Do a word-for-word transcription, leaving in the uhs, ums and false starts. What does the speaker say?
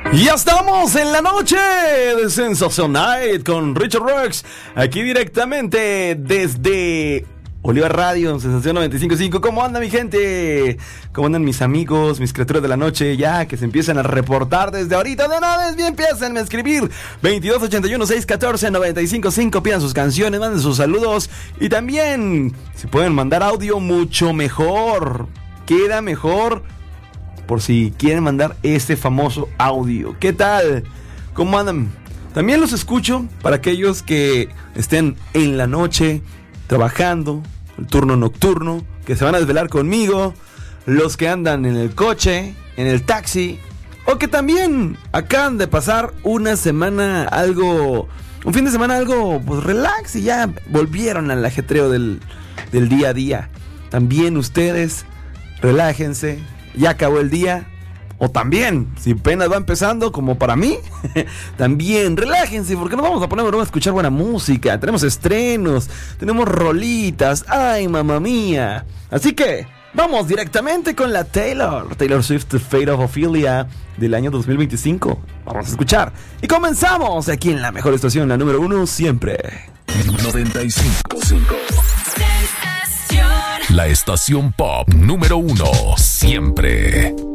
Ya estamos en la noche de Sensation Night con Richard Rocks, aquí directamente desde Oliva Radio, Sensación noventa y cinco punto cinco. ¿Cómo anda mi gente? ¿Cómo andan mis amigos, mis criaturas de la noche? Ya que se empiezan a reportar desde ahorita. De una vez bien empiecen a escribir veintidós ochenta y uno seiscientos catorce noventa y cinco punto cinco. Pidan sus canciones, manden sus saludos. Y también, si pueden mandar audio, mucho mejor. Queda mejor por si quieren mandar este famoso audio. ¿Qué tal? ¿Cómo andan? También los escucho para aquellos que estén en la noche trabajando, el turno nocturno, que se van a desvelar conmigo, los que andan en el coche, en el taxi, o que también acaban de pasar una semana algo, un fin de semana algo pues relax y ya volvieron al ajetreo del, del día a día. También ustedes, relájense. Ya acabó el día, o también, si apenas va empezando, como para mí, también relájense, porque nos vamos a poner vamos a escuchar buena música. Tenemos estrenos, tenemos rolitas, ay mamá mía. Así que vamos directamente con la Taylor, Taylor Swift, The Fate of Ophelia, del año dos mil veinticinco. Vamos a escuchar, y comenzamos aquí en la mejor estación, la número uno siempre. noventa y cinco punto cinco. La estación pop número uno, siempre.